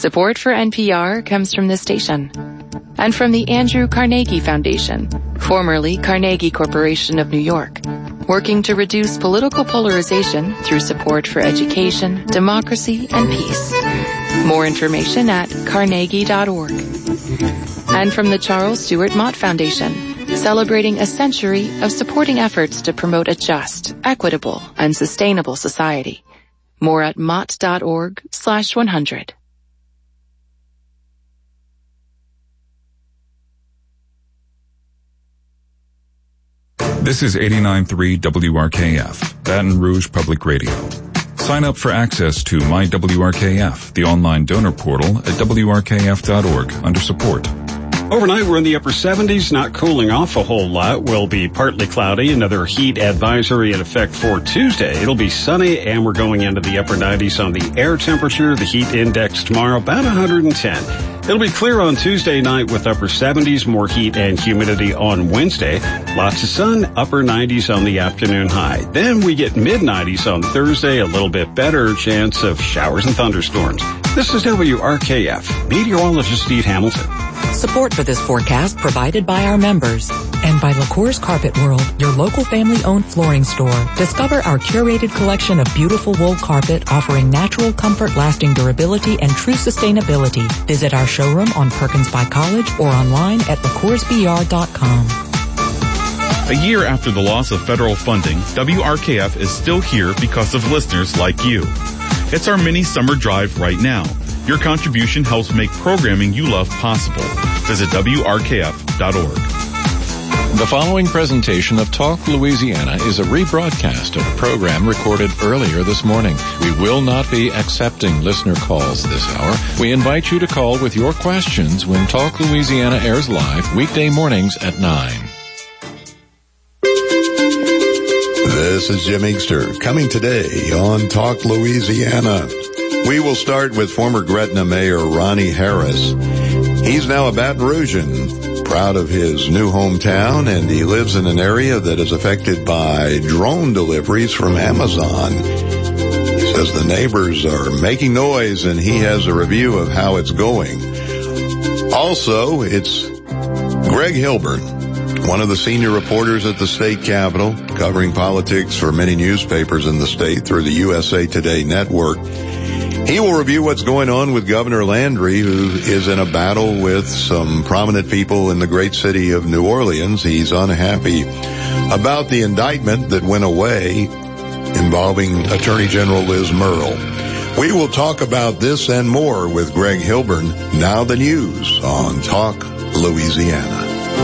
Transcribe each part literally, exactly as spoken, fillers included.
Support for N P R comes from this station and from the Andrew Carnegie Foundation, formerly Carnegie Corporation of New York, working to reduce political polarization through support for education, democracy, and peace. More information at carnegie dot org. And from the Charles Stewart Mott Foundation, celebrating a century of supporting efforts to promote a just, equitable, and sustainable society. More at mott dot org slash one hundred. This is eighty-nine point three W R K F, Baton Rouge Public Radio. Sign up for access to My W R K F, the online donor portal at W R K F dot org under support. Overnight, we're in the upper seventies, not cooling off a whole lot. We'll be partly cloudy, another heat advisory in effect for Tuesday. It'll be sunny, and we're going into the upper nineties on the air temperature. The heat index tomorrow, about one hundred ten. It'll be clear on Tuesday night with upper seventies, more heat and humidity on Wednesday. Lots of sun, upper nineties on the afternoon high. Then we get mid nineties on Thursday, a little bit better chance of showers and thunderstorms. This is W R K F, meteorologist Steve Hamilton. Support for this forecast provided by our members and by LaCour's Carpet World, your local family-owned flooring store. Discover our curated collection of beautiful wool carpet offering natural comfort, lasting durability, and true sustainability. Visit our showroom on Perkins by College or online at la cours b r dot com. A year after the loss of federal funding, W R K F is still here because of listeners like you. It's our mini summer drive right now. Your contribution helps make programming you love possible. Visit W R K F dot org. The following presentation of Talk Louisiana is a rebroadcast of a program recorded earlier this morning. We will not be accepting listener calls this hour. We invite you to call with your questions when Talk Louisiana airs live weekday mornings at nine. This is Jim Inkster coming today on Talk Louisiana. We will start with former Gretna Mayor Ronnie Harris. He's now a Baton Rougean, proud of his new hometown, and he lives in an area that is affected by drone deliveries from Amazon. He says the neighbors are making noise, and he has a review of how it's going. Also, it's Greg Hilburn, one of the senior reporters at the state capitol, covering politics for many newspapers in the state through the U S A Today network. He will review what's going on with Governor Landry, who is in a battle with some prominent people in the great city of New Orleans. He's unhappy about the indictment that went away involving Attorney General Liz Murrill. We will talk about this and more with Greg Hilburn, now the news on Talk Louisiana.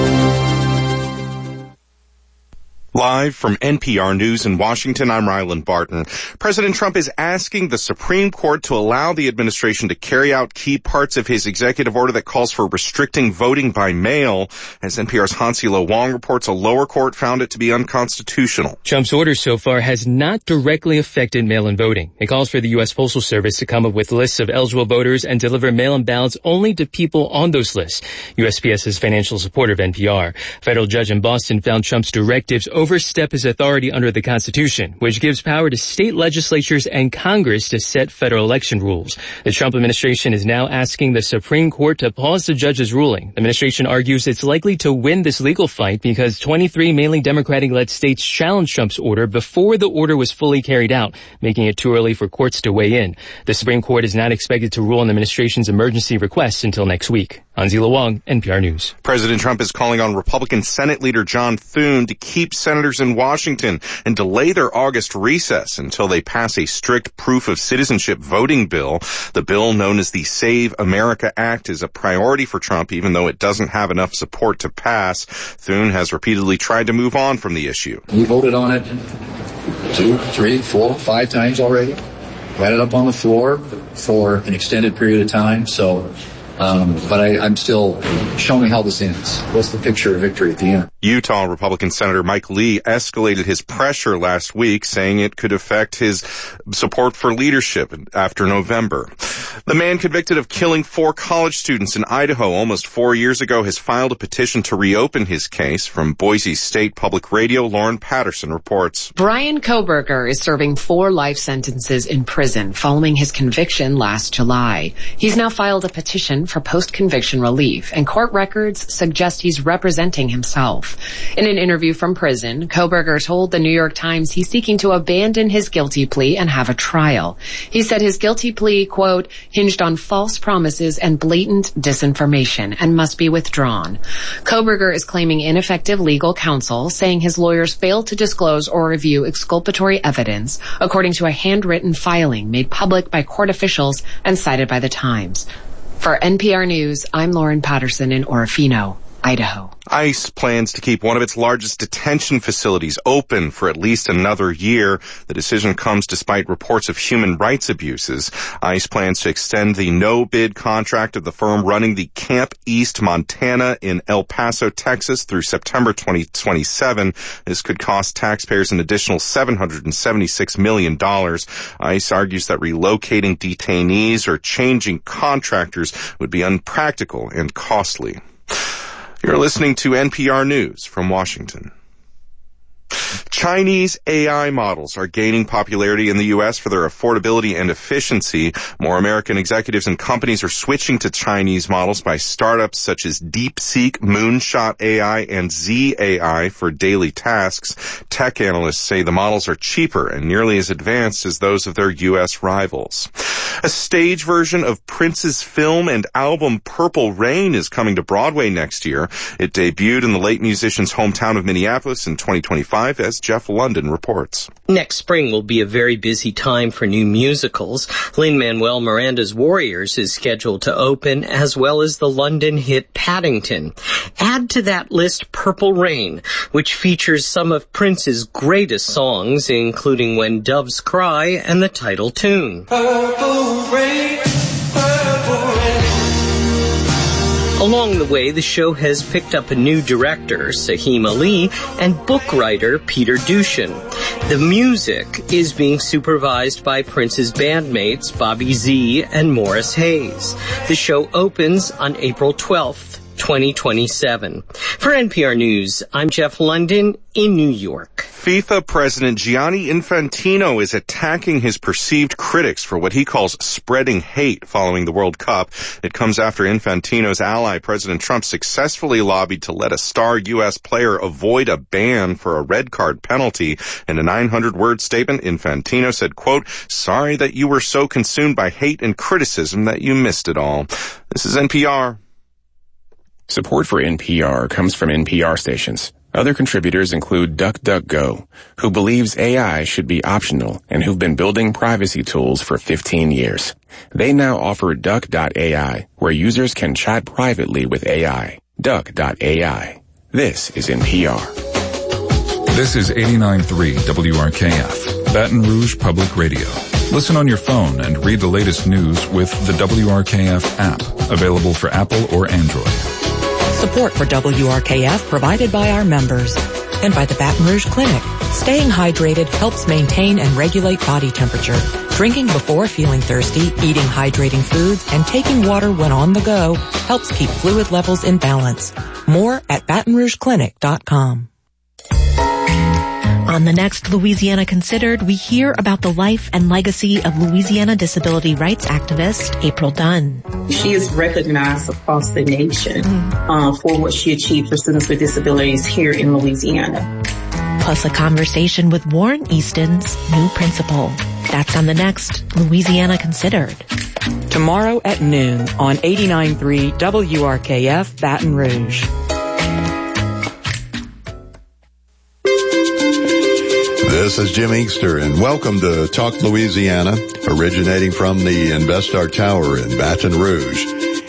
Live from N P R News in Washington, I'm Ryland Barton. President Trump is asking the Supreme Court to allow the administration to carry out key parts of his executive order that calls for restricting voting by mail. As N P R's Hansi Lo Wong reports, a lower court found it to be unconstitutional. Trump's order so far has not directly affected mail-in voting. It calls for the U S Postal Service to come up with lists of eligible voters and deliver mail-in ballots only to people on those lists. U S P S is financial supporter of N P R. A federal judge in Boston found Trump's directives overstep his authority under the Constitution, which gives power to state legislatures and Congress to set federal election rules. The Trump administration is now asking the Supreme Court to pause the judge's ruling. The administration argues it's likely to win this legal fight because twenty-three mainly Democratic-led states challenged Trump's order before the order was fully carried out, making it too early for courts to weigh in. The Supreme Court is not expected to rule on the administration's emergency requests until next week. Hansi Lo Wong, N P R News. President Trump is calling on Republican Senate Leader John Thune to keep senators in Washington and delay their August recess until they pass a strict proof of citizenship voting bill. The bill, known as the Save America Act, is a priority for Trump, even though it doesn't have enough support to pass. Thune has repeatedly tried to move on from the issue. We voted on it two, three, four, five times already. We had it up on the floor for an extended period of time, so Um, but I, I'm still, show me how this ends. What's the picture of victory at the end? Utah Republican Senator Mike Lee escalated his pressure last week, saying it could affect his support for leadership after November. The man convicted of killing four college students in Idaho almost four years ago has filed a petition to reopen his case. From Boise State Public Radio, Lauren Patterson reports. Brian Kohberger is serving four life sentences in prison following his conviction last July. He's now filed a petition for post-conviction relief, and court records suggest he's representing himself. In an interview from prison, Kohberger told the New York Times he's seeking to abandon his guilty plea and have a trial. He said his guilty plea, quote, hinged on false promises and blatant disinformation and must be withdrawn. Kohberger is claiming ineffective legal counsel, saying his lawyers failed to disclose or review exculpatory evidence, according to a handwritten filing made public by court officials and cited by the Times. For N P R News, I'm Lauren Patterson in Orofino, Idaho. ICE plans to keep one of its largest detention facilities open for at least another year. The decision comes despite reports of human rights abuses. ICE plans to extend the no-bid contract of the firm running the Camp East Montana in El Paso, Texas through September twenty twenty-seven. This could cost taxpayers an additional seven hundred seventy-six million dollars. ICE argues that relocating detainees or changing contractors would be unpractical and costly. You're listening to N P R News from Washington. Chinese A I models are gaining popularity in the U S for their affordability and efficiency. More American executives and companies are switching to Chinese models by startups such as DeepSeek, Moonshot A I, and Z A I for daily tasks. Tech analysts say the models are cheaper and nearly as advanced as those of their U S rivals. A stage version of Prince's film and album Purple Rain is coming to Broadway next year. It debuted in the late musician's hometown of Minneapolis in twenty twenty-five, as Jeff London reports. Next spring will be a very busy time for new musicals. Lin-Manuel Miranda's Warriors is scheduled to open, as well as the London hit Paddington. Add to that list Purple Rain, which features some of Prince's greatest songs, including When Doves Cry and the title tune. Purple Rain, Purple Rain. Along the way, the show has picked up a new director, Sahim Ali, and book writer Peter Dushan. The music is being supervised by Prince's bandmates Bobby Z and Morris Hayes. The show opens on April twelfth, twenty twenty-seven. For N P R News, I'm Jeff London in New York. FIFA President Gianni Infantino is attacking his perceived critics for what he calls spreading hate following the World Cup. It comes after Infantino's ally, President Trump, successfully lobbied to let a star U S player avoid a ban for a red card penalty. In a nine hundred word statement, Infantino said, quote, "Sorry that you were so consumed by hate and criticism that you missed it all." This is N P R. Support for N P R comes from N P R stations. Other contributors include DuckDuckGo, who believes A I should be optional and who've been building privacy tools for fifteen years. They now offer Duck dot A I, where users can chat privately with A I. Duck dot A I. This is N P R. This is eighty-nine point three W R K F, Baton Rouge Public Radio. Listen on your phone and read the latest news with the W R K F app, available for Apple or Android. Support for W R K F provided by our members and by the Baton Rouge Clinic. Staying hydrated helps maintain and regulate body temperature. Drinking before feeling thirsty, eating hydrating foods, and taking water when on the go helps keep fluid levels in balance. More at baton rouge clinic dot com. On the next Louisiana Considered, we hear about the life and legacy of Louisiana disability rights activist April Dunn. She is recognized across the nation uh, for what she achieved for students with disabilities here in Louisiana. Plus a conversation with Warren Easton's new principal. That's on the next Louisiana Considered. Tomorrow at noon on eighty-nine point three W R K F Baton Rouge. This is Jim Inkster, and welcome to Talk Louisiana, originating from the InvestStar Tower in Baton Rouge.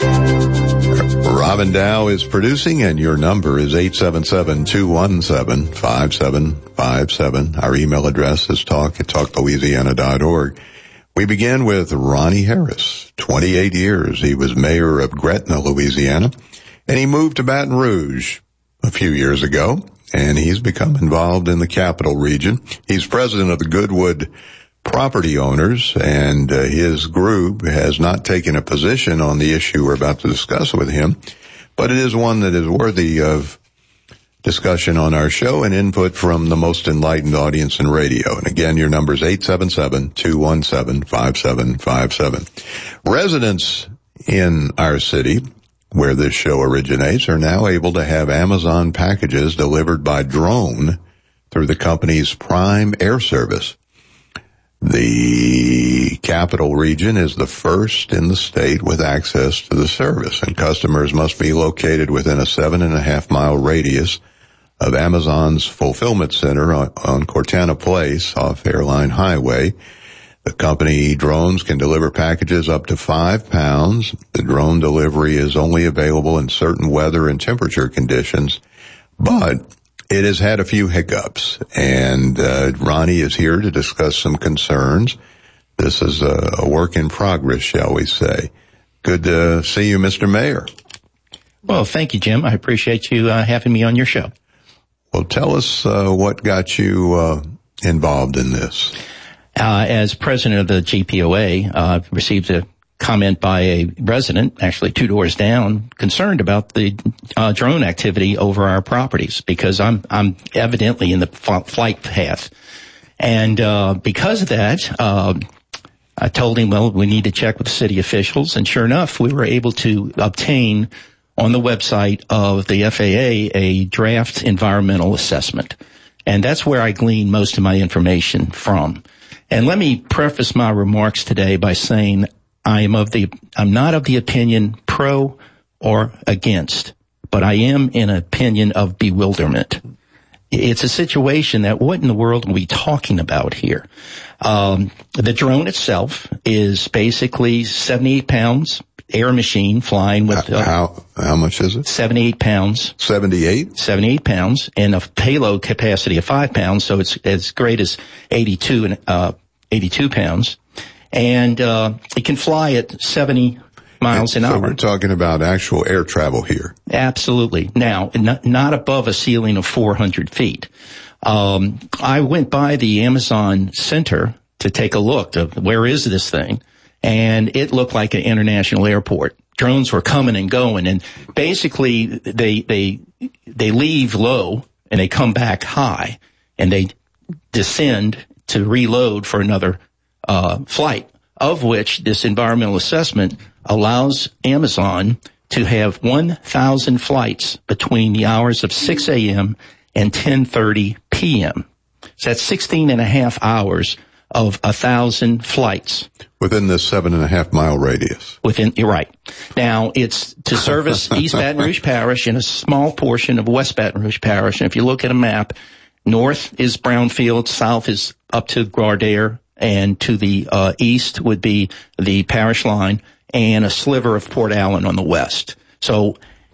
Robin Dow is producing, and your number is eight seven seven, two one seven, five seven five seven. Our email address is talk at talk louisiana dot org. We begin with Ronnie Harris. twenty-eight years he was mayor of Gretna, Louisiana, and he moved to Baton Rouge a few years ago, and he's become involved in the Capital Region. He's president of the Goodwood property owners, and uh, his group has not taken a position on the issue we're about to discuss with him, but it is one that is worthy of discussion on our show and input from the most enlightened audience in radio. And again, your number is eight seven seven, two one seven, five seven five seven. Residents in our city, where this show originates, are now able to have Amazon packages delivered by drone through the company's Prime Air Service. The capital region is the first in the state with access to the service, and customers must be located within a seven and a half mile radius of Amazon's fulfillment center on, on Cortana Place off Airline Highway. The company drones can deliver packages up to five pounds. The drone delivery is only available in certain weather and temperature conditions, but it has had a few hiccups, and uh, Ronnie is here to discuss some concerns. This is a, a work in progress, shall we say. Good to see you, Mister Mayor. Well, thank you, Jim. I appreciate you uh, having me on your show. Well, tell us uh, what got you uh, involved in this. Uh, as president of the G P O A, uh, received a comment by a resident, actually two doors down, concerned about the uh, drone activity over our properties, because I'm I'm evidently in the f- flight path. And uh because of that, uh, I told him, well, we need to check with the city officials. And sure enough, we were able to obtain on the website of the F A A a draft environmental assessment. And that's where I glean most of my information from. And let me preface my remarks today by saying I am of the, I'm not of the opinion pro or against, but I am in an opinion of bewilderment. It's a situation that what in the world are we talking about here? Um, the drone itself is basically seventy-eight pounds, air machine flying with, uh, how, how much is it? seventy-eight pounds. seventy-eight? seventy-eight pounds, and a payload capacity of five pounds, so it's as great as eighty-two and, uh, eighty-two pounds. And, uh, it can fly at seventy miles an so hour. So we're talking about actual air travel here. Absolutely. Now, not, not above a ceiling of four hundred feet. Um, I went by the Amazon Center to take a look of where is this thing, and it looked like an international airport. Drones were coming and going, and basically they, they, they leave low and they come back high, and they descend to reload for another uh, flight, of which this environmental assessment allows Amazon to have one thousand flights between the hours of six a.m. and ten thirty p.m. So that's sixteen and a half hours of a thousand flights. Within this seven and a half mile radius. Within, you're right. Now, it's to service East Baton Rouge Parish and a small portion of West Baton Rouge Parish. And if you look at a map, north is Brownfield, south is up to Gardere, and to the uh, east would be the parish line, and a sliver of Port Allen on the west. So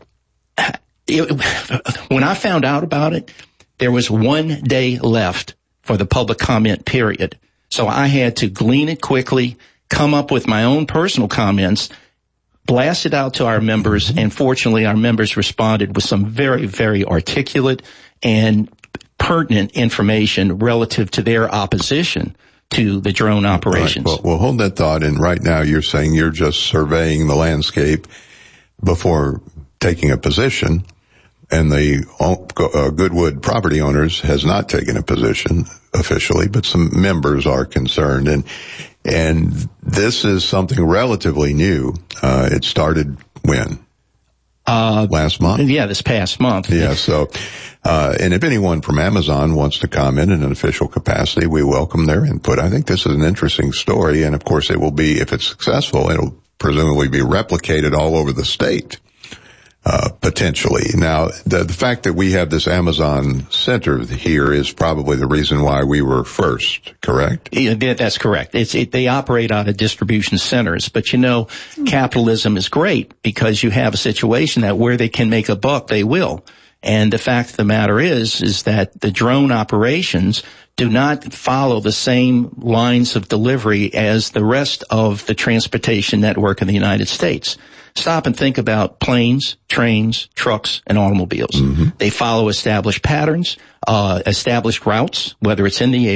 it, when I found out about it, there was one day left for the public comment period. So I had to glean it quickly, come up with my own personal comments, blast it out to our members, and fortunately our members responded with some very, very articulate and pertinent information relative to their opposition to the drone operations. Right. Well, well, hold that thought. And right now you're saying you're just surveying the landscape before taking a position. And the uh, Goodwood property owners has not taken a position officially, but some members are concerned. And, and this is something relatively new. Uh, it started when? Uh, Last month? Yeah, this past month. Yeah, so, uh, and if anyone from Amazon wants to comment in an official capacity, we welcome their input. I think this is an interesting story, and of course it will be, if it's successful, it'll presumably be replicated all over the state, uh, potentially. Now, the, the fact that we have this Amazon center here is probably the reason why we were first, correct? Yeah, that's correct. It's, it, they operate out of distribution centers, but you know, capitalism is great because you have a situation that where they can make a buck, they will. And the fact of the matter is, is that the drone operations do not follow the same lines of delivery as the rest of the transportation network in the United States. Stop and think about planes, trains, trucks, and automobiles. Mm-hmm. They follow established patterns, uh, established routes, whether it's in the air,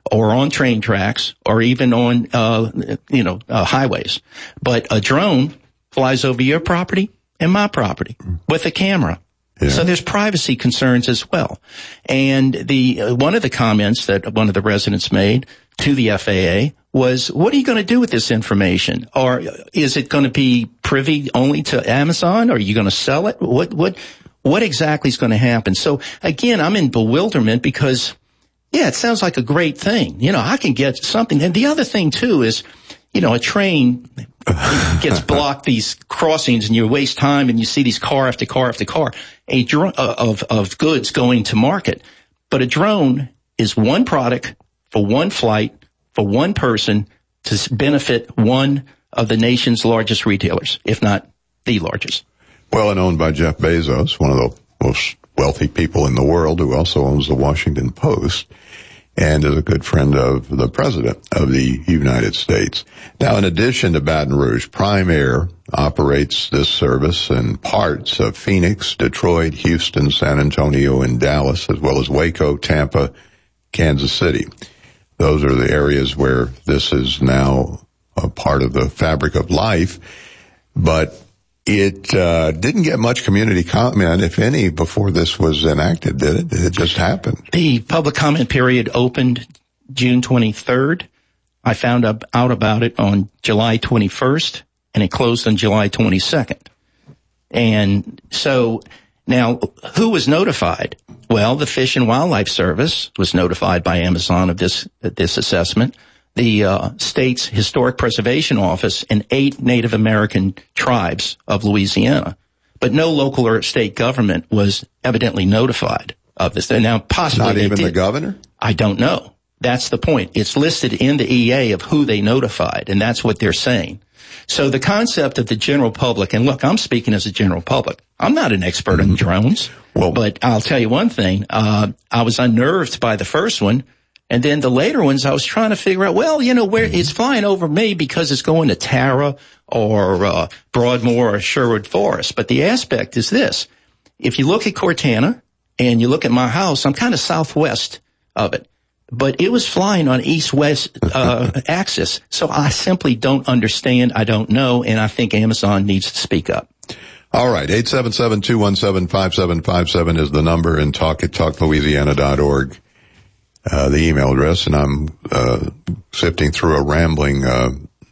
or on train tracks or even on, uh, you know, uh, highways. But a drone flies over your property and my property with a camera. Yeah. So there's privacy concerns as well. And the, uh, one of the comments that one of the residents made to the F A A was, what are you going to do with this information? Or is it going to be privy only to Amazon? Or are you going to sell it? What, what, what exactly is going to happen? So again, I'm in bewilderment because, yeah, it sounds like a great thing. You know, I can get something. And the other thing too is, you know, a train gets blocked these crossings and you waste time and you see these car after car after car a dr- of, of goods going to market. But a drone is one product for one flight for one person to benefit one of the nation's largest retailers, if not the largest. Well, and owned by Jeff Bezos, one of the most wealthy people in the world, who also owns the Washington Post and is a good friend of the President of the United States. Now, in addition to Baton Rouge, Prime Air operates this service in parts of Phoenix, Detroit, Houston, San Antonio, and Dallas, as well as Waco, Tampa, Kansas City. Those are the areas where this is now a part of the fabric of life. But it uh, didn't get much community comment, if any, before this was enacted, did it? It just happened. The public comment period opened June twenty-third. I found out about it on July twenty-first, and it closed on July twenty-second. And so now, who was notified? Well, the Fish and Wildlife Service was notified by Amazon of this this assessment. The uh, state's Historic Preservation Office and eight Native American tribes of Louisiana. But no local or state government was evidently notified of this. Now, possibly not even did. the governor? I don't know. That's the point. It's listed in the E A of who they notified, and that's what they're saying. So the concept of the general public, and look, I'm speaking as a general public. I'm not an expert mm-hmm. on drones, well, but I'll tell you one thing. Uh, I was unnerved by the first one. And then the later ones, I was trying to figure out, well, you know, where it's flying over me because it's going to Tara or uh, Broadmoor or Sherwood Forest. But the aspect is this. If you look at Cortana and you look at my house, I'm kind of southwest of it. But it was flying on east-west uh, axis. So I simply don't understand. I don't know. And I think Amazon needs to speak up. All right. eight seven seven, two one seven, five seven five seven is the number, and talk at talk louisiana dot org. Uh, the email address, and I'm uh, sifting through a rambling uh,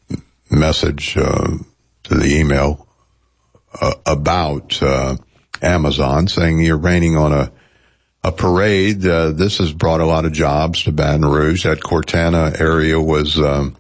message uh, to the email uh, about uh, Amazon, saying you're raining on a a parade. Uh, this has brought a lot of jobs to Baton Rouge. That Cortana area was um,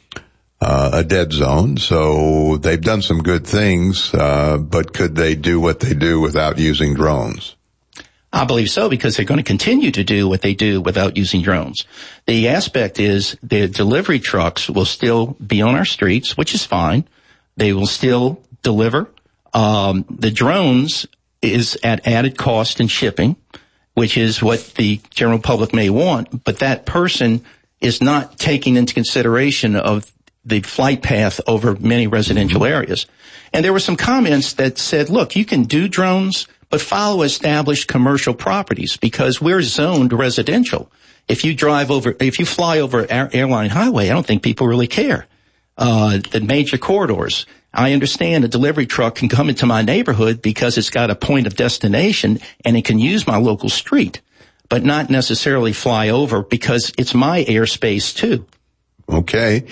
uh, a dead zone, so they've done some good things, uh, but could they do what they do without using drones? I believe so, because they're going to continue to do what they do without using drones. The aspect is the delivery trucks will still be on our streets, which is fine. They will still deliver. Um, the drones is at added cost and shipping, which is what the general public may want, but that person is not taking into consideration of the flight path over many residential areas. And there were some comments that said, look, you can do drones, but follow established commercial properties, because we're zoned residential. If you drive over, if you fly over air, airline highway, I don't think people really care. Uh, the major corridors. I understand a delivery truck can come into my neighborhood because it's got a point of destination and it can use my local street, but not necessarily fly over because it's my airspace too. Okay.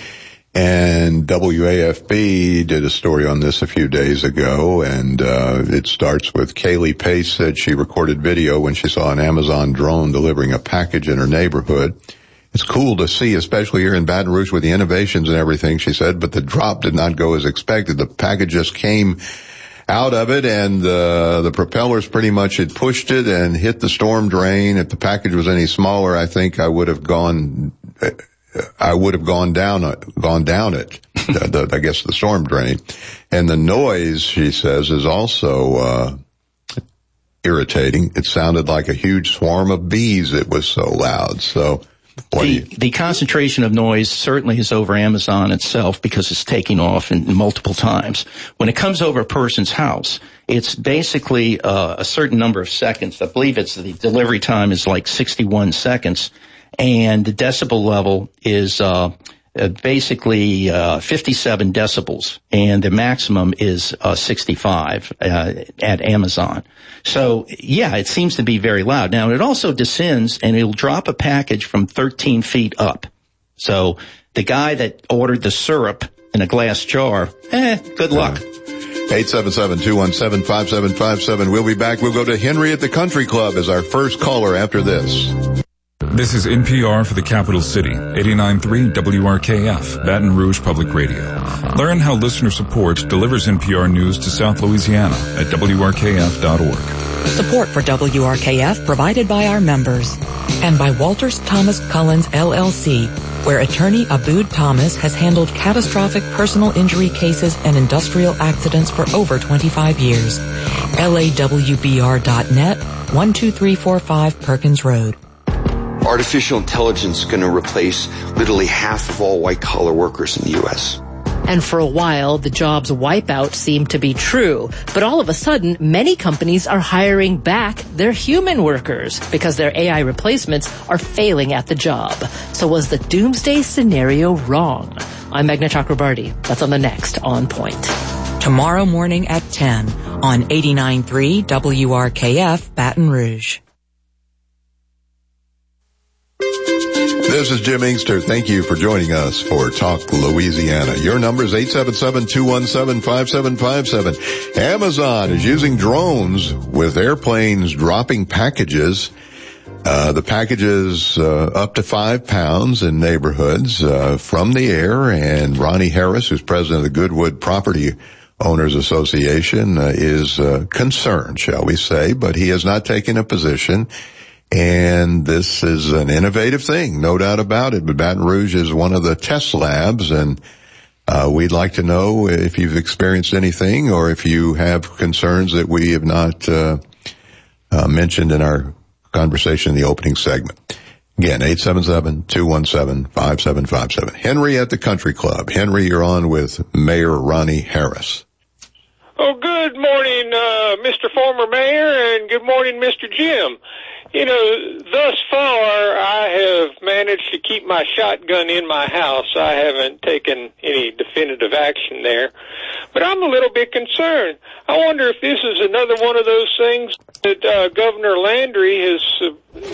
And W A F B did a story on this a few days ago, and uh it starts with Kaylee Pace said she recorded video when she saw an Amazon drone delivering a package in her neighborhood. It's cool to see, especially here in Baton Rouge with the innovations and everything, she said, but the drop did not go as expected. The package just came out of it, and uh the propellers pretty much had pushed it and hit the storm drain. If the package was any smaller, I think I would have gone... I would have gone down, gone down it, the, the, I guess the storm drain. And the noise, she says, is also, uh, irritating. It sounded like a huge swarm of bees. It was so loud. So what the, do you... the concentration of noise certainly is over Amazon itself because it's taking off in, in multiple times. When it comes over a person's house, it's basically, uh, a certain number of seconds. I believe it's the delivery time is like sixty-one seconds. and the decibel level is uh, uh basically uh fifty-seven decibels, and the maximum is uh sixty-five uh, at Amazon. So yeah, it seems to be very loud. Now it also descends, and it'll drop a package from thirteen feet up. So the guy that ordered the syrup in a glass jar, eh, good luck. eight seven seven, two one seven, five seven five seven. We'll be back. We'll go to Henry at the Country Club as our first caller after this. This is N P R for the capital city, eighty-nine point three W R K F, Baton Rouge Public Radio. Learn how listener support delivers N P R news to South Louisiana at W R K F dot org. Support for W R K F provided by our members and by Walters Thomas Cullens L L C, where attorney Abood Thomas has handled catastrophic personal injury cases and industrial accidents for over twenty-five years. L A W B R dot net, one two three four five Perkins Road. Artificial intelligence is going to replace literally half of all white-collar workers in the U S And for a while, the jobs wipeout seemed to be true. But all of a sudden, many companies are hiring back their human workers because their A I replacements are failing at the job. So was the doomsday scenario wrong? I'm Meghna Chakrabarty. That's on the next On Point. Tomorrow morning at ten on eighty-nine point three W R K F Baton Rouge. This is Jim Inkster. Thank you for joining us for Talk Louisiana. Your number is eight seven seven, two one seven, five seven five seven. Amazon is using drones with airplanes dropping packages. Uh, the packages uh, up to five pounds in neighborhoods uh, from the air. And Ronnie Harris, who's president of the Goodwood Property Owners Association, uh, is uh, concerned, shall we say, but he has not taken a position. And this is an innovative thing, no doubt about it. But Baton Rouge is one of the test labs, and uh, we'd like to know if you've experienced anything or if you have concerns that we have not uh, uh mentioned in our conversation in the opening segment. Again, eight seven seven, two one seven, five seven five seven. Henry at the Country Club. Henry, you're on with Mayor Ronnie Harris. Oh, good morning, uh, Mister Former Mayor, and good morning, Mister Jim. You know, thus far, I have managed to keep my shotgun in my house. I haven't taken any definitive action there. But I'm a little bit concerned. I wonder if this is another one of those things that uh, Governor Landry has uh,